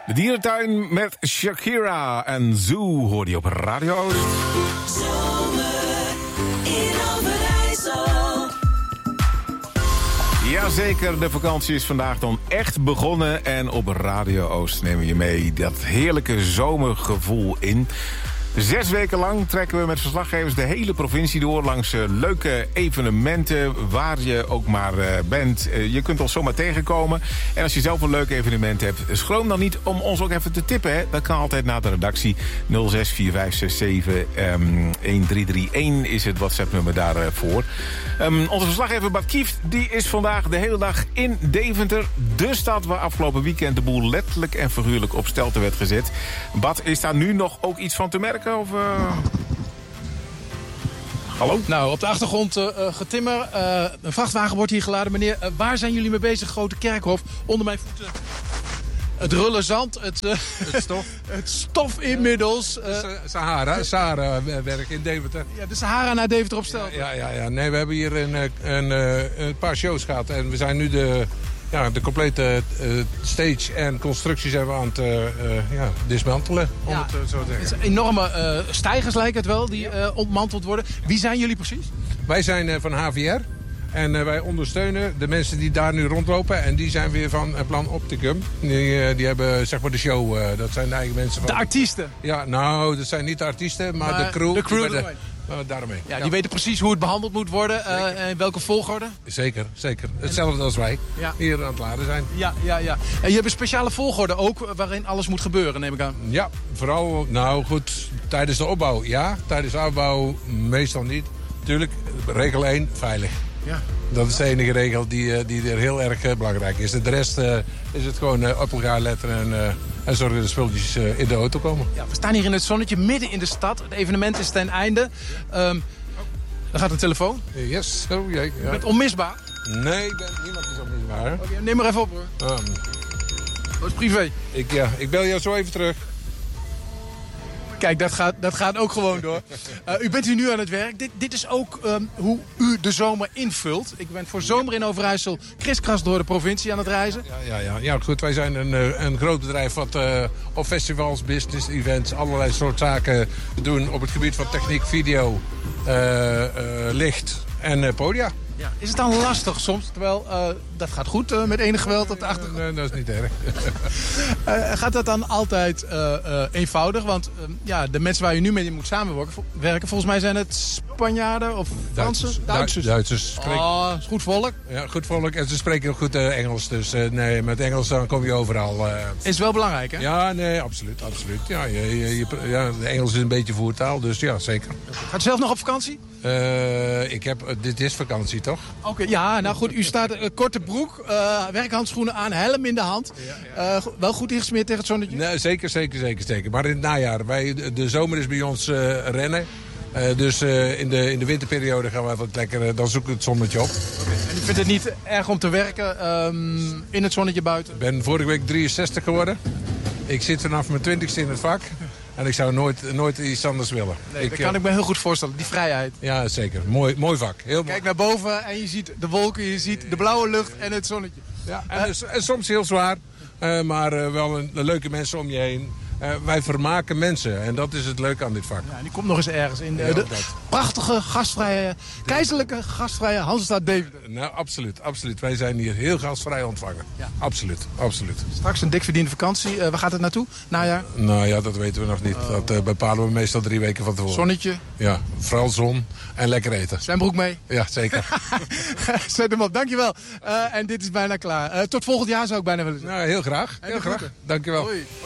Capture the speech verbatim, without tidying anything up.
De dierentuin met Shakira en Zoo hoorde je op Radio Oost. Zomer in Overijssel. Jazeker, de vakantie is vandaag dan echt begonnen. En op Radio Oost nemen we je mee dat heerlijke zomergevoel in. Zes weken lang trekken we met verslaggevers de hele provincie door langs uh, leuke evenementen, waar je ook maar uh, bent. Uh, je kunt ons zomaar tegenkomen. En als je zelf een leuk evenement hebt, schroom dan niet om ons ook even te tippen. Hè? Dat kan altijd naar de redactie. nul zes vier vijf zes zeven een drie drie een is het WhatsApp-nummer daarvoor. Um, onze verslaggever Bart Kieft die is vandaag de hele dag in Deventer. De stad waar afgelopen weekend de boel letterlijk en figuurlijk op stelte werd gezet. Bart, is daar nu nog ook iets van te merken? Of, uh... Hallo? Nou, op de achtergrond uh, getimmer. Uh, een vrachtwagen wordt hier geladen. Meneer, uh, waar zijn jullie mee bezig? Grote kerkhof. Onder mijn voeten het rullen zand. Het, uh, het stof. het stof inmiddels. Uh, uh, Sahara. Sahara-werk in Deventer. Ja, de Sahara naar Deventer op stel. Ja, ja, ja. Nee, we hebben hier een, een, een, een paar shows gehad. En we zijn nu de... Ja, de complete uh, stage en constructies hebben we aan het uh, uh, ja, dismantelen, om ja, het uh, zo te zeggen. Het zijn enorme uh, stijgers lijkt het wel, die uh, ontmanteld worden. Wie zijn jullie precies? Wij zijn uh, van H V R en uh, wij ondersteunen de mensen die daar nu rondlopen. En die zijn weer van uh, Plan Opticum. Die, uh, die hebben zeg maar de show, uh, dat zijn de eigen mensen van... De artiesten? Ja, nou, dat zijn niet de artiesten, maar, maar de crew. De crew de, uh, daarmee. Ja, ja, die weten precies hoe het behandeld moet worden uh, en in welke volgorde. Zeker, zeker. Hetzelfde als wij ja. hier aan het laden zijn. Ja, ja, ja. En je hebt een speciale volgorde ook waarin alles moet gebeuren, neem ik aan. Ja, vooral, nou goed, tijdens de opbouw ja, tijdens de afbouw meestal niet. Tuurlijk, regel één, veilig. Ja. Dat is de enige regel die, die er heel erg uh, belangrijk is. De rest uh, is het gewoon uh, op elkaar letten en, uh, en zorgen dat de spulletjes uh, in de auto komen. Ja, we staan hier in het zonnetje, midden in de stad. Het evenement is ten einde. Um, er gaat een telefoon. Yes, oh jee. Ja. Je bent onmisbaar? Nee, ik ben, niemand is onmisbaar. Oké, okay, neem maar even op hoor. Um, dat is privé. Ik, ja, ik bel jou zo even terug. Kijk, dat gaat, dat gaat ook gewoon door. Uh, u bent hier nu aan het werk. Dit, dit is ook um, hoe u de zomer invult. Ik ben voor Zomer in Overijssel kriskras door de provincie aan het reizen. Ja, ja, ja. ja goed, wij zijn een, een groot bedrijf wat uh, op festivals, business events, allerlei soort zaken doen op het gebied van techniek, video, uh, uh, licht en uh, podia. Ja. Is het dan lastig soms? Terwijl, uh, dat gaat goed uh, met enig geweld op de achtergrond. Nee, dat is niet erg. uh, gaat dat dan altijd uh, uh, eenvoudig? Want uh, ja, de mensen waar je nu mee moet samenwerken, volgens mij zijn het Spanjaarden of Fransen? Duitsers. Duitsers. Duitsers. Spreek... Oh, is goed volk. Ja, goed volk. En ze spreken ook goed uh, Engels. Dus uh, nee, met Engels dan kom je overal. Uh... Is wel belangrijk, hè? Ja, nee, absoluut. absoluut. Ja, je, je, je, ja, de Engels is een beetje voertaal, dus ja, zeker. Gaat u zelf nog op vakantie? Uh, ik heb, uh, dit is vakantie, toch? Oké, okay, ja, nou goed, u staat uh, korte broek, uh, werkhandschoenen aan, helm in de hand. Ja, ja. Uh, wel goed ingesmeerd tegen het zonnetje? Nee, zeker, zeker, zeker, zeker. Maar in het najaar, wij, de, de zomer is bij ons uh, rennen. Uh, dus uh, in, de, in de winterperiode gaan we wat lekker, uh, dan zoeken we het zonnetje op. Okay. En u vindt het niet erg om te werken um, in het zonnetje buiten? Ik ben vorige week drieënzestig geworden. Ik zit vanaf mijn twintigste in het vak. En ik zou nooit, nooit iets anders willen. Nee, ik, dat kan ik me heel goed voorstellen, die vrijheid. Ja, zeker. Mooi, mooi vak. Heel Kijk naar boven en je ziet de wolken, je ziet de blauwe lucht en het zonnetje. Ja, en, uh, en soms heel zwaar, uh, maar uh, wel een, een leuke mensen om je heen. Uh, wij vermaken mensen en dat is het leuke aan dit vak. Ja, die komt nog eens ergens in. Uh, de prachtige, gastvrije, keizerlijke gastvrije Hansestad Deventer. Nou, absoluut, absoluut. Wij zijn hier heel gastvrij ontvangen. Ja. Absoluut, absoluut. Straks een dik verdiende vakantie. Uh, waar gaat het naartoe? Najaar? Nou ja, dat weten we nog niet. Oh. Dat uh, bepalen we meestal drie weken van tevoren. Zonnetje? Ja, vooral zon en lekker eten. Zwembroek mee? Ja, zeker. Zet hem op, dankjewel. Uh, en dit is bijna klaar. Uh, tot volgend jaar zou ik bijna willen zeggen. Nou, heel graag. Heel graag. Dankjewel. Hoi.